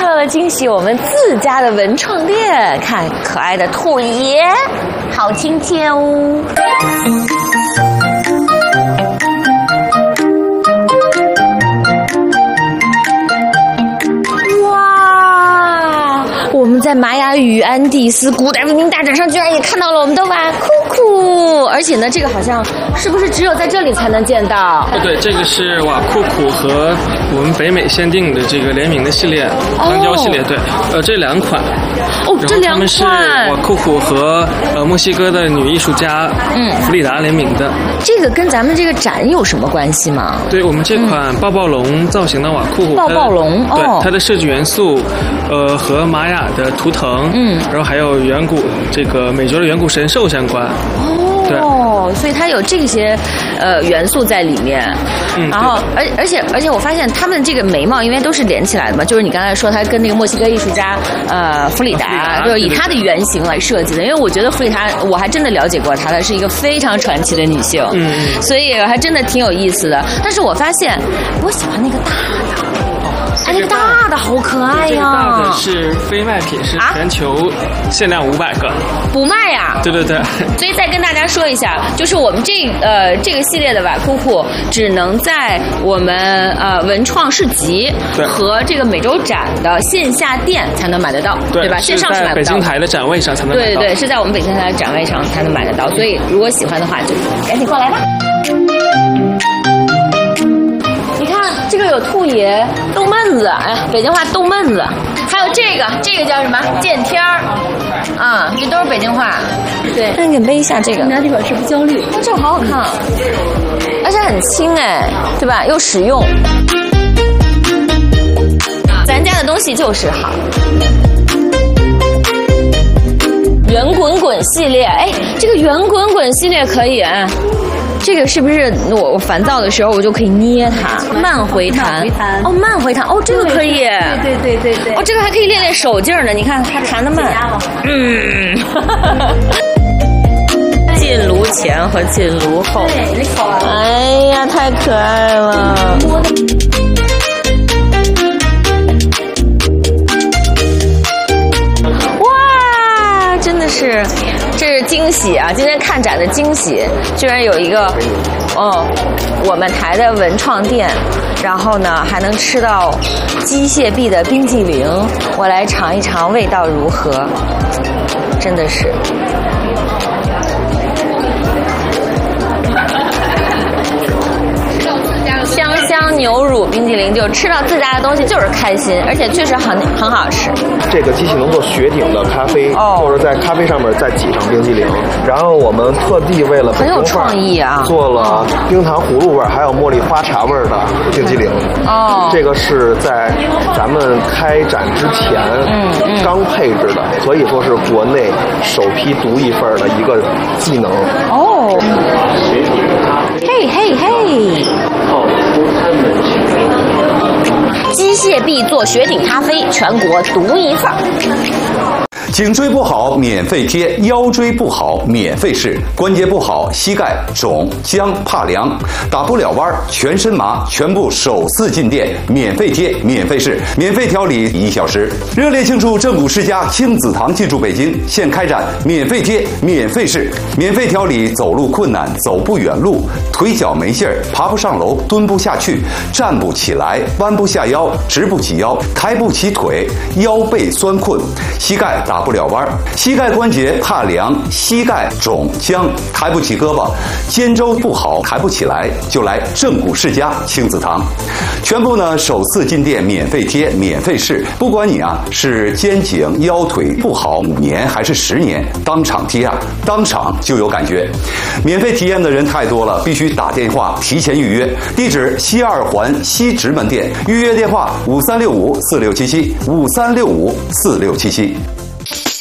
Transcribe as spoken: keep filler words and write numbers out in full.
看到了惊喜，我们自家的文创店，看可爱的兔爷，好亲切哦。我们在玛雅语安第斯古代文明大展上，居然也看到了我们的瓦库库，而且呢，这个好像是不是只有在这里才能见到？ 对对，这个是瓦库库和我们北美限定的这个联名的系列，钢胶系列。对，呃，这两款。 哦，这两款。他们是瓦库库和呃墨西哥的女艺术家嗯弗里达联名的。 这个跟咱们这个展有什么关系吗？ 对，我们这款抱抱龙造型的瓦库库， 抱抱龙， 对，它的设计元素，呃，和玛雅的图腾，嗯，然后还有远古这个美洲的远古神兽相关。 哦，对，所以它有这些呃元素在里面。嗯，然后而而且而且我发现他们这个眉毛因为都是连起来的嘛，就是你刚才说它跟那个墨西哥艺术家呃弗里达，就是以她的原型来设计的。因为我觉得弗里达我还真的了解过她，她是一个非常传奇的女性，嗯，所以还真的挺有意思的。但是我发现我喜欢那个大的。哎，这大的好可爱呀！ 这个大的是非卖品，是全球限量五百个， 不卖呀？ 对对对。 所以再跟大家说一下，就是我们这呃这个系列的瓦库库只能在我们呃文创市集和这个美洲展的线下店才能买得到， 对, 对吧？线上是买不到。 北京台的展位上才能买到。 对对对，是在我们北京台的展位上才能买得到。所以如果喜欢的话，就赶紧过来吧。这个有兔爷、逗闷子，哎，北京话逗闷子，还有这个，这个叫什么？见天儿，啊，这都是北京话。对，那你给背一下这个。 拿这本是不焦虑， 那这个好好看，而且很轻哎，对吧？又实用。咱家的东西就是好。圆滚滚系列，哎，这个圆滚滚系列可以啊。这个是不是我我烦躁的时候我就可以捏它？慢回弹哦，慢回弹哦，这个可以。 对对对对对。 哦，这个还可以练练手劲呢。你看它弹得慢。嗯。进炉前和进炉后。 对，好啊。 哎呀，太可爱了。哇，真的是。这是惊喜啊！今天看展的惊喜，居然有一个，哦，我们台的文创店，然后呢还能吃到机械臂的冰激凌，我来尝一尝味道如何，真的是。香香牛乳冰淇淋，就吃到自家的东西就是开心，而且确实很很好吃。 这个机器能做雪顶的咖啡，哦，或者在咖啡上面再挤上冰激凌。然后我们特地为了很有创意啊， 做了冰糖葫芦味还有茉莉花茶味的冰激凌。哦，这个是在咱们开展之前嗯嗯刚配置的，可以说是国内首批独一份的一个技能。 哦，嘿嘿嘿。机械臂做雪顶咖啡，全国独一份。 颈椎不好免费贴，腰椎不好免费试，关节不好膝盖肿僵怕凉打不了弯全身麻，全部首次进店免费贴免费试免费调理一小时。热烈庆祝正骨世家亲子堂进驻北京，现开展免费贴免费试免费调理走路困难走不远路腿脚没劲儿爬不上楼蹲不下去站不起来弯不下腰直不起腰抬不起腿腰背酸困膝盖打不了弯，膝盖关节怕凉，膝盖肿僵，抬不起胳膊，肩周不好，抬不起来，就来正骨世家亲子堂。全部呢首次进店免费贴，免费试，不管你啊是肩颈腰腿不好五年还是十年，当场贴啊，当场就有感觉。免费体验的人太多了，必须打电话提前预约。地址西二环西直门店，预约电话五三六五四六七七五三六五四六七七。